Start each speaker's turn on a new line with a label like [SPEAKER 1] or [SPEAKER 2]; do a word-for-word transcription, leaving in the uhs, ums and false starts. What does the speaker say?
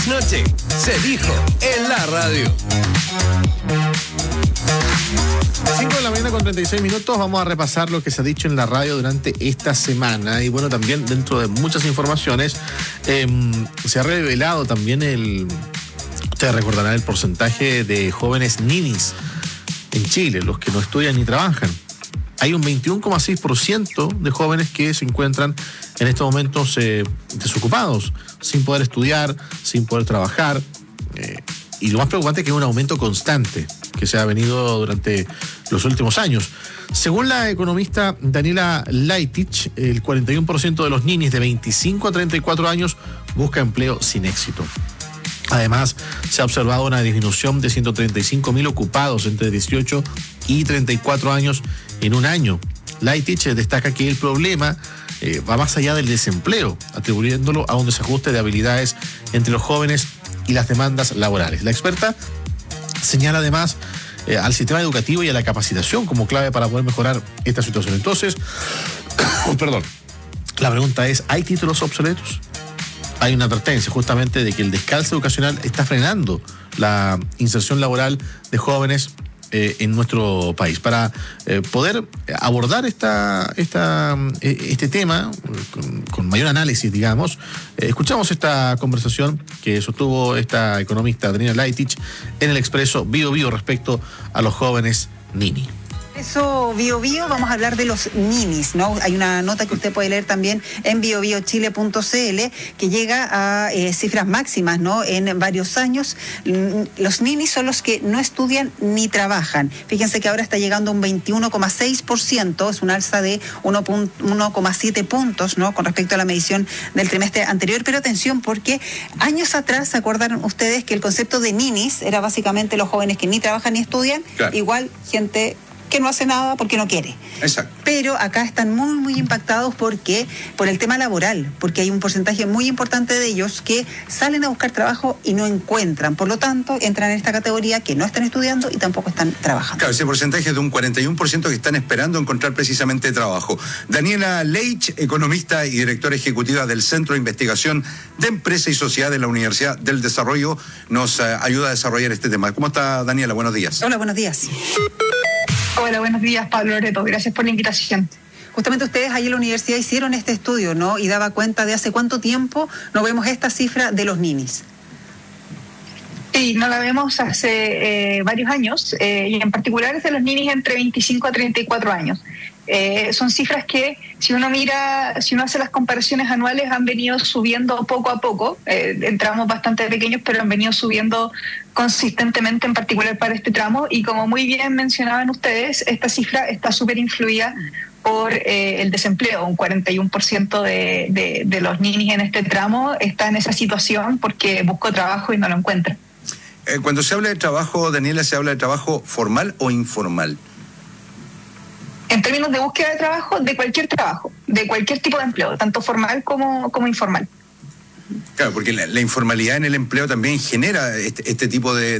[SPEAKER 1] Noche se dijo en la radio.
[SPEAKER 2] cinco de la mañana con treinta y seis minutos, vamos a repasar lo que se ha dicho en la radio durante esta semana. Y bueno, también dentro de muchas informaciones eh, se ha revelado también el... Ustedes recordarán el porcentaje de jóvenes ninis en Chile, los que no estudian ni trabajan. Hay un veintiuno coma seis por ciento de jóvenes que se encuentran en estos momentos eh, desocupados, sin poder estudiar, sin poder trabajar. Eh, y lo más preocupante es que es un aumento constante que se ha venido durante los últimos años. Según la economista Daniela Leitich, el cuarenta y uno por ciento de los ninis de veinticinco a treinta y cuatro años busca empleo sin éxito. Además, se ha observado una disminución de ciento treinta y cinco mil ocupados entre dieciocho y treinta y cuatro años en un año. Leitich destaca que el problema eh, va más allá del desempleo, atribuyéndolo a un desajuste de habilidades entre los jóvenes y las demandas laborales. La experta señala además eh, al sistema educativo y a la capacitación como clave para poder mejorar esta situación. Entonces, perdón, la pregunta es, ¿hay títulos obsoletos? Hay una advertencia justamente de que el descalce educacional está frenando la inserción laboral de jóvenes eh, en nuestro país. Para eh, poder abordar esta, esta, este tema con, con mayor análisis, digamos, eh, escuchamos esta conversación que sostuvo esta economista Daniela Leitich en el Expreso Bio Bio respecto a los jóvenes nini.
[SPEAKER 3] Eso, Bio Bio, vamos a hablar de los ninis, ¿no? Hay una nota que usted puede leer también en bio bio chile punto c l que llega a eh, cifras máximas, ¿no? En varios años. Los ninis son los que no estudian ni trabajan. Fíjense que ahora está llegando a un veintiuno coma seis por ciento, es un alza de uno coma siete puntos, ¿no? Con respecto a la medición del trimestre anterior. Pero atención, porque años atrás, ¿se acuerdan ustedes que el concepto de ninis era básicamente los jóvenes que ni trabajan ni estudian?
[SPEAKER 4] Claro.
[SPEAKER 3] Igual gente que no hace nada porque no quiere.
[SPEAKER 4] Exacto.
[SPEAKER 3] Pero acá están muy, muy impactados porque por el tema laboral, porque hay un porcentaje muy importante de ellos que salen a buscar trabajo y no encuentran. Por lo tanto, entran en esta categoría que no están estudiando y tampoco están trabajando.
[SPEAKER 4] Claro, ese porcentaje es de un cuarenta y uno por ciento que están esperando encontrar precisamente trabajo. Daniela Leitich, economista y directora ejecutiva del Centro de Investigación de Empresa y Sociedad de la Universidad del Desarrollo, nos uh, ayuda a desarrollar este tema. ¿Cómo está, Daniela? Buenos días.
[SPEAKER 3] Hola, buenos días.
[SPEAKER 5] Hola, buenos días, Pablo Loreto. Gracias por la invitación.
[SPEAKER 3] Justamente ustedes ahí en la universidad hicieron este estudio, ¿no? Y daba cuenta de hace cuánto tiempo no vemos esta cifra de los ninis.
[SPEAKER 5] Sí, no la vemos hace eh, varios años, eh, y en particular es de los ninis entre veinticinco a treinta y cuatro años. Eh, son cifras que, si uno mira, si uno hace las comparaciones anuales, han venido subiendo poco a poco. Eh, en tramos bastante pequeños, pero han venido subiendo consistentemente, en particular para este tramo. Y como muy bien mencionaban ustedes, esta cifra está súper influida por eh, el desempleo. Un cuarenta y uno por ciento de, de, de los ninis en este tramo está en esa situación porque buscó trabajo y no lo encuentra.
[SPEAKER 4] Eh, cuando se habla de trabajo, Daniela, ¿se habla de trabajo formal o informal?
[SPEAKER 5] En términos de búsqueda de trabajo, de cualquier trabajo, de cualquier tipo de empleo, tanto formal como, como informal.
[SPEAKER 4] Claro, porque la, la informalidad en el empleo también genera este, este tipo de,